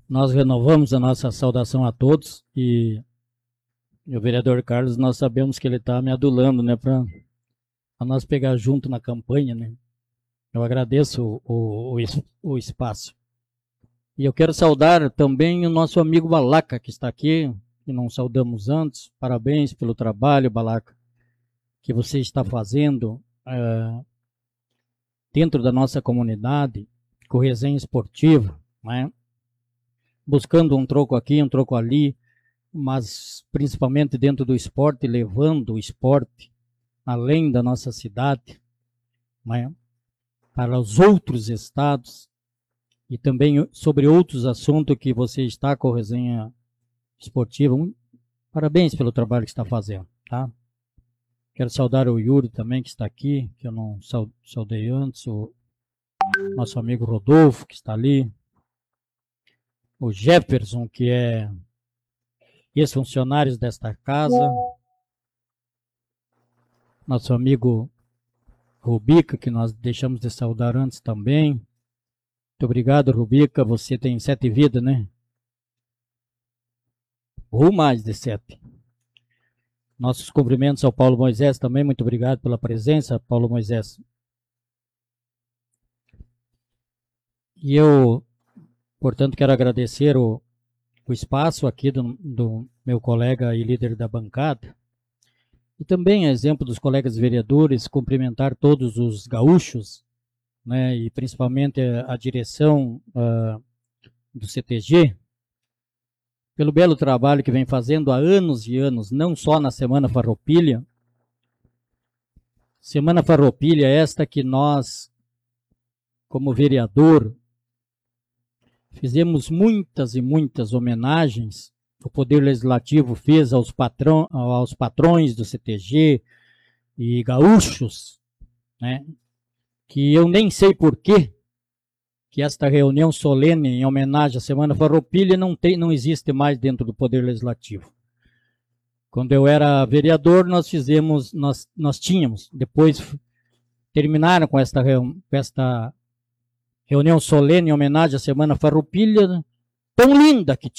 Nós renovamos a nossa saudação a todos e o vereador Carlos, nós sabemos que ele está me adulando, né, para nós pegar junto na campanha, né. Eu agradeço o espaço. E eu quero saudar também o nosso amigo Balaca, que está aqui, que não saudamos antes. Parabéns pelo trabalho, Balaca, que você está fazendo dentro da nossa comunidade, com resenha esportiva, né? Buscando um troco aqui, um troco ali, mas principalmente dentro do esporte, levando o esporte além da nossa cidade, né? Para os outros estados e também sobre outros assuntos que você está com resenha esportiva. Parabéns pelo trabalho que está fazendo, tá? Quero saudar o Yuri também, que está aqui, que eu não saudei antes, o nosso amigo Rodolfo, que está ali, o Jefferson, que é ex-funcionário desta casa, nosso amigo Rubica, que nós deixamos de saudar antes também. Muito obrigado, Rubica, você tem 7 vidas, né? Ou mais de 7. Nossos cumprimentos ao Paulo Moisés também, muito obrigado pela presença, Paulo Moisés. E eu, portanto, quero agradecer o espaço aqui do meu colega e líder da bancada, e também, a exemplo dos colegas vereadores, cumprimentar todos os gaúchos, né, e principalmente a direção do CTG, pelo belo trabalho que vem fazendo há anos e anos, não só na Semana Farroupilha. Semana Farroupilha esta que nós, como vereador, fizemos muitas e muitas homenagens. O Poder Legislativo fez aos patrões do CTG e gaúchos, né, que eu nem sei por quê que esta reunião solene em homenagem à Semana Farroupilha não existe mais dentro do Poder Legislativo. Quando eu era vereador, nós tínhamos, depois terminaram com esta reunião solene em homenagem à Semana Farroupilha, tão linda que